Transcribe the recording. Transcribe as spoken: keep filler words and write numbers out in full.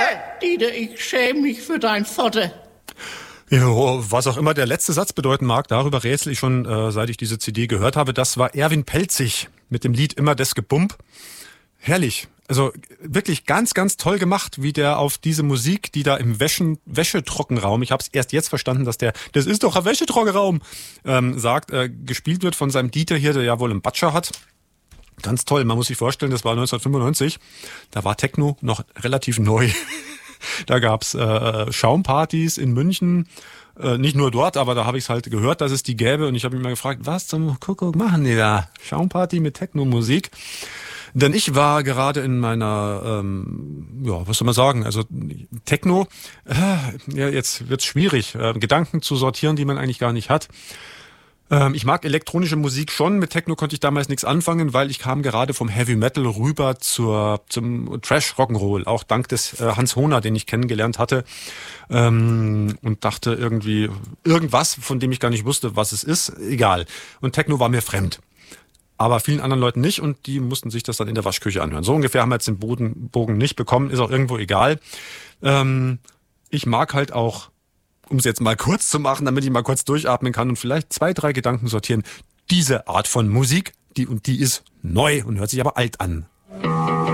Dieter, ich schäme mich für dein Vater. Jo, was auch immer der letzte Satz bedeuten mag, darüber rätsel ich schon, äh, seit ich diese C D gehört habe. Das war Erwin Pelzig mit dem Lied Immer des Gebump. Herrlich. Also wirklich ganz, ganz toll gemacht, wie der auf diese Musik, die da im Wäschen, Wäschetrockenraum, ich habe es erst jetzt verstanden, dass der, das ist doch ein Wäschetrockenraum, ähm, sagt, äh, gespielt wird von seinem Dieter hier, der ja wohl einen Batscher hat. Ganz toll, man muss sich vorstellen, das war neunzehnhundertfünfundneunzig, da war Techno noch relativ neu. Da gab's äh, Schaumpartys in München, äh, nicht nur dort, aber da habe ich es halt gehört, dass es die gäbe und ich habe mich mal gefragt, was zum Kuckuck machen die da? Schaumparty mit Techno-Musik? Denn ich war gerade in meiner, ähm, ja, was soll man sagen, also Techno, äh, ja, jetzt wird's schwierig, äh, Gedanken zu sortieren, die man eigentlich gar nicht hat. Ähm, ich mag elektronische Musik schon, mit Techno konnte ich damals nichts anfangen, weil ich kam gerade vom Heavy Metal rüber zur zum Trash Rock'n'Roll, auch dank des äh, Hans Hohner, den ich kennengelernt hatte, ähm, und dachte irgendwie, irgendwas, von dem ich gar nicht wusste, was es ist, egal. Und Techno war mir fremd. Aber vielen anderen Leuten nicht und die mussten sich das dann in der Waschküche anhören. So ungefähr haben wir jetzt den Boden, Bogen nicht bekommen, ist auch irgendwo egal. Ähm, ich mag halt auch, um es jetzt mal kurz zu machen, damit ich mal kurz durchatmen kann und vielleicht zwei, drei Gedanken sortieren, diese Art von Musik, die und die ist neu und hört sich aber alt an.